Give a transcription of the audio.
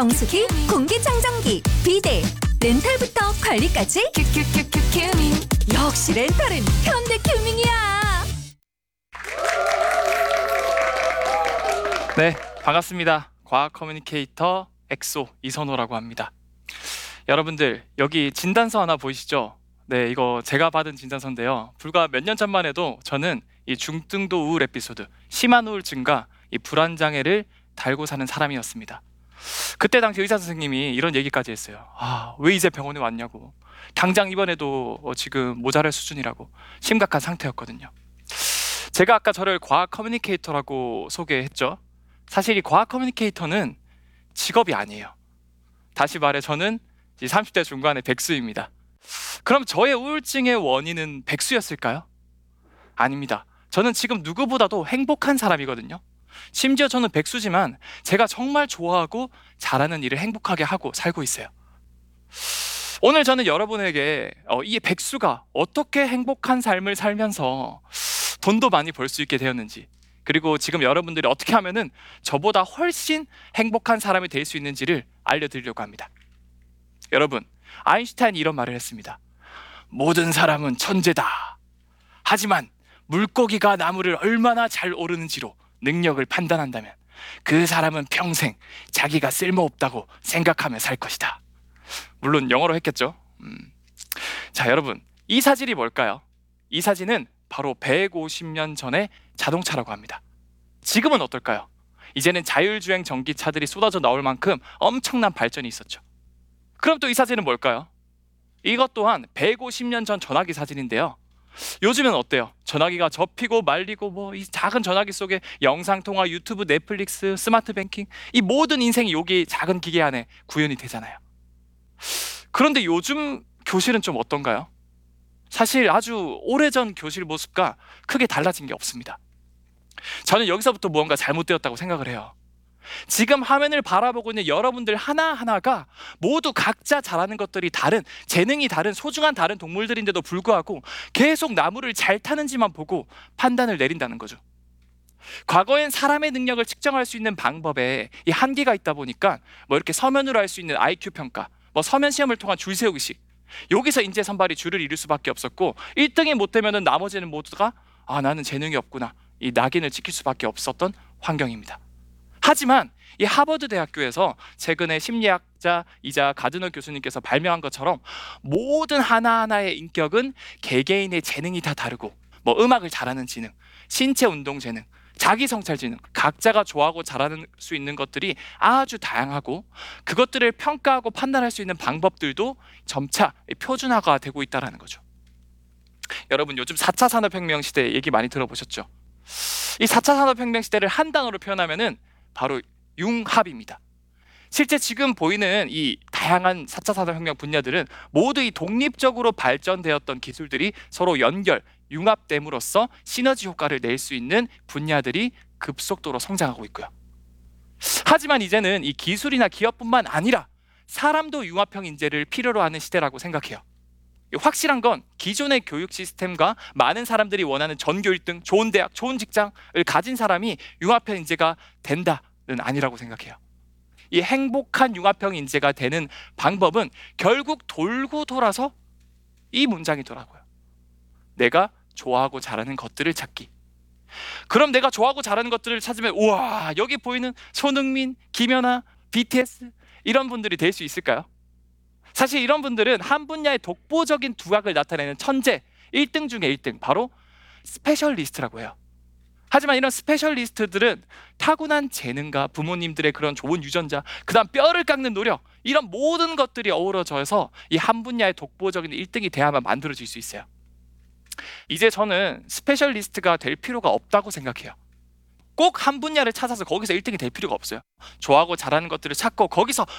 정수기, 공기청정기, 비데, 렌탈부터 관리까지 큐큐큐큐 큐밍. 역시 렌탈은 현대 큐밍이야. 네, 반갑습니다. 과학 커뮤니케이터 엑소 이선호라고 합니다. 여러분들, 여기 진단서 하나 보이시죠? 네, 이거 제가 받은 진단서인데요. 불과 몇 년 전만 해도 저는 이 중등도 우울 에피소드, 심한 우울증과 이 불안장애를 달고 사는 사람이었습니다. 그때 당시 의사 선생님이 이런 얘기까지 했어요. 왜 이제 병원에 왔냐고. 당장 입원해도 지금 모자랄 수준이라고. 심각한 상태였거든요. 제가 아까 저를 과학 커뮤니케이터라고 소개했죠. 사실 이 과학 커뮤니케이터는 직업이 아니에요. 다시 말해 저는 30대 중반의 백수입니다. 그럼 저의 우울증의 원인은 백수였을까요? 아닙니다. 저는 지금 누구보다도 행복한 사람이거든요. 심지어 저는 백수지만 제가 정말 좋아하고 잘하는 일을 행복하게 하고 살고 있어요. 오늘 저는 여러분에게 이 백수가 어떻게 행복한 삶을 살면서 돈도 많이 벌 수 있게 되었는지, 그리고 지금 여러분들이 어떻게 하면은 저보다 훨씬 행복한 사람이 될 수 있는지를 알려드리려고 합니다. 여러분, 아인슈타인이 이런 말을 했습니다. 모든 사람은 천재다. 하지만 물고기가 나무를 얼마나 잘 오르는지로 능력을 판단한다면 그 사람은 평생 자기가 쓸모없다고 생각하며 살 것이다. 물론 영어로 했겠죠. 자, 여러분, 이 사진이 뭘까요? 이 사진은 바로 150년 전의 자동차라고 합니다. 지금은 어떨까요? 이제는 자율주행 전기차들이 쏟아져 나올 만큼 엄청난 발전이 있었죠. 그럼 또 이 사진은 뭘까요? 이것 또한 150년 전 전화기 사진인데요. 요즘은 어때요? 전화기가 접히고 말리고 이 작은 전화기 속에 영상통화, 유튜브, 넷플릭스, 스마트 뱅킹, 이 모든 인생이 여기 작은 기계 안에 구현이 되잖아요. 그런데 요즘 교실은 좀 어떤가요? 사실 아주 오래전 교실 모습과 크게 달라진 게 없습니다. 저는 여기서부터 무언가 잘못되었다고 생각을 해요. 지금 화면을 바라보고 있는 여러분들 하나하나가 모두 각자 잘하는 것들이 다른, 재능이 다른, 소중한 다른 동물들인데도 불구하고 계속 나무를 잘 타는지만 보고 판단을 내린다는 거죠. 과거엔 사람의 능력을 측정할 수 있는 방법에 이 한계가 있다 보니까 이렇게 서면으로 할 수 있는 IQ 평가, 서면 시험을 통한 줄 세우기식, 여기서 인재 선발이 줄을 이룰 수밖에 없었고 1등이 못 되면은 나머지는 모두가 나는 재능이 없구나, 이 낙인을 찍힐 수밖에 없었던 환경입니다. 하지만 이 하버드 대학교에서 최근에 심리학자이자 가드너 교수님께서 발명한 것처럼 모든 하나하나의 인격은 개개인의 재능이 다 다르고 음악을 잘하는 지능, 신체 운동 재능, 자기 성찰 지능, 각자가 좋아하고 잘하는 수 있는 것들이 아주 다양하고 그것들을 평가하고 판단할 수 있는 방법들도 점차 표준화가 되고 있다는 거죠. 여러분, 요즘 4차 산업혁명 시대 얘기 많이 들어보셨죠? 이 4차 산업혁명 시대를 한 단어로 표현하면은 바로 융합입니다. 실제 지금 보이는 이 다양한 4차 산업혁명 분야들은 모두 이 독립적으로 발전되었던 기술들이 서로 연결, 융합됨으로써 시너지 효과를 낼 수 있는 분야들이 급속도로 성장하고 있고요. 하지만 이제는 이 기술이나 기업뿐만 아니라 사람도 융합형 인재를 필요로 하는 시대라고 생각해요. 확실한 건 기존의 교육 시스템과 많은 사람들이 원하는 전교 1등, 좋은 대학, 좋은 직장을 가진 사람이 융합형 인재가 된다는 아니라고 생각해요. 이 행복한 융합형 인재가 되는 방법은 결국 돌고 돌아서 이 문장이더라고요. 내가 좋아하고 잘하는 것들을 찾기. 그럼 내가 좋아하고 잘하는 것들을 찾으면 우와, 여기 보이는 손흥민, 김연아, BTS 이런 분들이 될 수 있을까요? 사실 이런 분들은 한 분야의 독보적인 두각을 나타내는 천재, 1등 중에 1등, 바로 스페셜리스트라고 해요. 하지만 이런 스페셜리스트들은 타고난 재능과 부모님들의 그런 좋은 유전자, 그 다음 뼈를 깎는 노력, 이런 모든 것들이 어우러져서 이 한 분야의 독보적인 1등이 돼야만 만들어질 수 있어요. 이제 저는 스페셜리스트가 될 필요가 없다고 생각해요. 꼭 한 분야를 찾아서 거기서 1등이 될 필요가 없어요. 좋아하고 잘하는 것들을 찾고 거기서